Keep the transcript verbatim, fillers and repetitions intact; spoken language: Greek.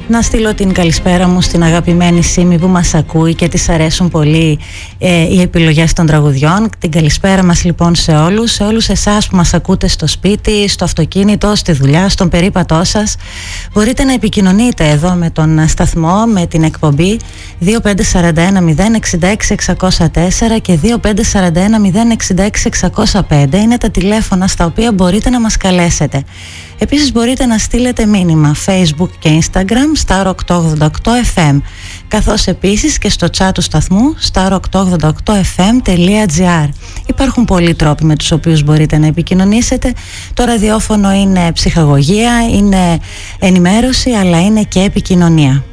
Να στείλω την καλησπέρα μου στην αγαπημένη Σίμη που μας ακούει και της αρέσουν πολύ ε, οι επιλογές των τραγουδιών. Την καλησπέρα μας λοιπόν σε όλους, σε όλους εσάς που μας ακούτε στο σπίτι, στο αυτοκίνητο, στη δουλειά, στον περίπατό σας. Μπορείτε να επικοινωνείτε εδώ με τον σταθμό, με την εκπομπή δύο πέντε τέσσερα ένα μηδέν έξι έξι έξι μηδέν τέσσερα και δύο πέντε τέσσερα ένα μηδέν έξι έξι έξι μηδέν πέντε είναι τα τηλέφωνα στα οποία μπορείτε να μας καλέσετε. Επίσης μπορείτε να στείλετε μήνυμα Facebook και Instagram Star οκτακόσια ογδόντα οκτώ εφ εμ, καθώς επίσης και στο chat του σταθμού star οκτακόσια ογδόντα οκτώ εφ εμ τελεία τζι άρ. Υπάρχουν πολλοί τρόποι με τους οποίους μπορείτε να επικοινωνήσετε. Το ραδιόφωνο είναι ψυχαγωγία, είναι ενημέρωση, αλλά είναι και επικοινωνία.